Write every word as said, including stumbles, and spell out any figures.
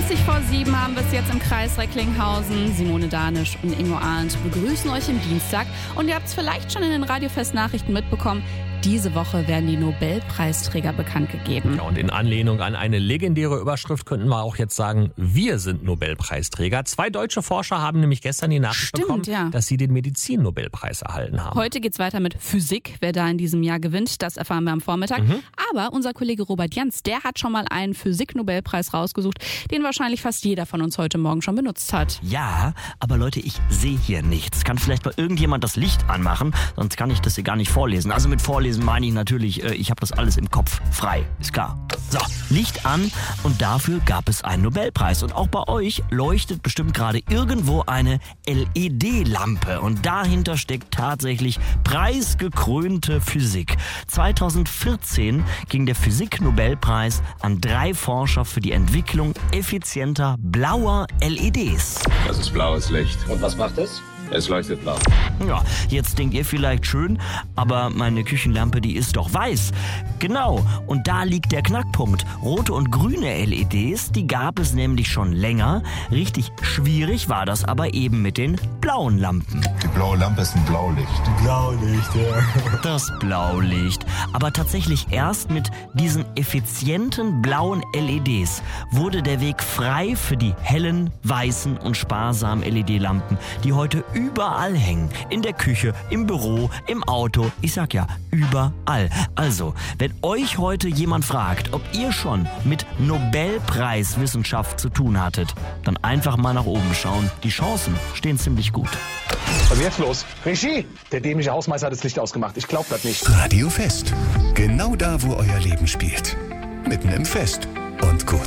dreißig vor sieben haben wir es jetzt im Kreis Recklinghausen. Simone Danisch und Ingo Arndt begrüßen euch im Dienstag. Und ihr habt es vielleicht schon in den Radiofest-Nachrichten mitbekommen. Diese Woche werden die Nobelpreisträger bekannt gegeben. Ja, und in Anlehnung an eine legendäre Überschrift könnten wir auch jetzt sagen, wir sind Nobelpreisträger. Zwei deutsche Forscher haben nämlich gestern die Nachricht Stimmt, bekommen, ja. dass sie den Medizin-Nobelpreis erhalten haben. Heute geht's weiter mit Physik. Wer da in diesem Jahr gewinnt, das erfahren wir am Vormittag. Mhm. Aber unser Kollege Robert Jans, der hat schon mal einen Physik-Nobelpreis rausgesucht, den wahrscheinlich fast jeder von uns heute Morgen schon benutzt hat. Ja, aber Leute, ich sehe hier nichts. Kann vielleicht mal irgendjemand das Licht anmachen? Sonst kann ich das hier gar nicht vorlesen. Also mit Vorlesen meine ich natürlich, ich habe das alles im Kopf frei. Ist klar. So, Licht an und dafür gab es einen Nobelpreis. Und auch bei euch leuchtet bestimmt gerade irgendwo eine L E D-Lampe. Und dahinter steckt tatsächlich preisgekrönte Physik. zweitausendvierzehn ging der Physik-Nobelpreis an drei Forscher für die Entwicklung effizienter blauer L E Ds. Das ist blaues Licht. Und was macht es? Es leuchtet blau. Ja, jetzt denkt ihr vielleicht schön, aber meine Küchenlampe, die ist doch weiß. Genau, und da liegt der Knackpunkt. Rote und grüne L E Ds, die gab es nämlich schon länger. Richtig schwierig war das aber eben mit den blauen Lampen. Die blaue Lampe ist ein Blaulicht. Blaulicht, ja. Das Blaulicht. Aber tatsächlich erst mit diesen effizienten blauen L E Ds wurde der Weg frei für die hellen, weißen und sparsamen L E D-Lampen, die heute überall hängen. In der Küche, im Büro, im Auto. Ich sag ja, überall. Also, wenn euch heute jemand fragt, ob ihr schon mit Nobelpreiswissenschaft zu tun hattet, dann einfach mal nach oben schauen. Die Chancen stehen ziemlich gut. Was ist jetzt los? Regie! Der dämliche Hausmeister hat das Licht ausgemacht. Ich glaub das nicht. Radio Fest. Genau da, wo euer Leben spielt. Mitten im Fest. Und gut